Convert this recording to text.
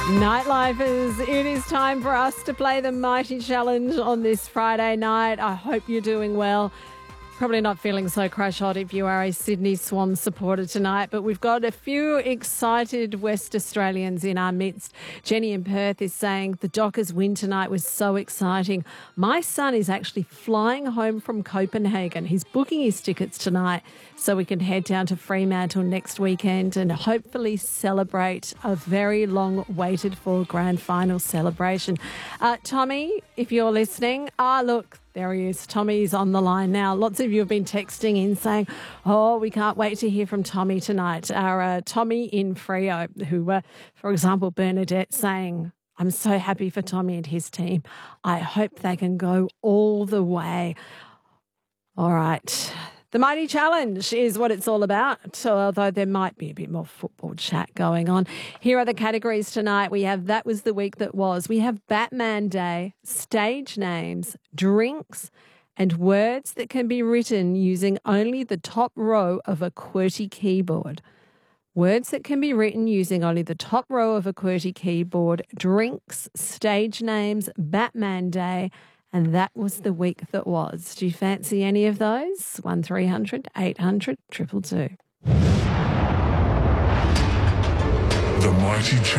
Nightlifers, it is time for us to play the Mighty Challenge on this Friday night. I hope you're doing well. Probably not feeling so crash hot if you are a Sydney Swans supporter tonight, but we've got a few excited West Australians in our midst. Jenny in Perth is saying the Dockers win tonight was so exciting. My son is actually flying home from Copenhagen. He's booking his tickets tonight so we can head down to Fremantle next weekend and hopefully celebrate a very long waited for grand final celebration. Tommy, if you're listening, look, there he is. Tommy's on the line now. Lots of you have been texting in saying, we can't wait to hear from Tommy tonight. Our Tommy in Freo, who, for example, Bernadette saying, I'm so happy for Tommy and his team. I hope they can go all the way. All right. The Mighty Challenge is what it's all about, although there might be a bit more football chat going on. Here are the categories tonight. We have That Was the Week That Was. We have Batman Day, stage names, drinks, and words that can be written using only the top row of a QWERTY keyboard. Words that can be written using only the top row of a QWERTY keyboard, drinks, stage names, Batman Day, and that was the week that was. Do you fancy any of those? 1300 800 222. The Mighty